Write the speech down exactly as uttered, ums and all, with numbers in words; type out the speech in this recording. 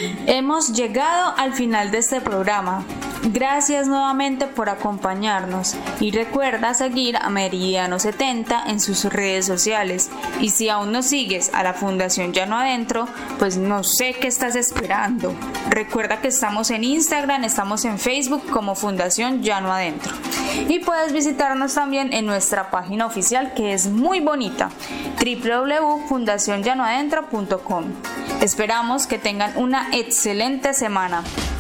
Hemos llegado al final de este programa. Gracias nuevamente por acompañarnos y recuerda seguir a Meridiano setenta en sus redes sociales. Y si aún no sigues a la Fundación Llano Adentro, pues no sé qué estás esperando. Recuerda que estamos en Instagram, estamos en Facebook como Fundación Llano Adentro. Y puedes visitarnos también en nuestra página oficial, que es muy bonita, doble u doble u doble u punto fundación llano adentro punto com. Esperamos que tengan una excelente semana.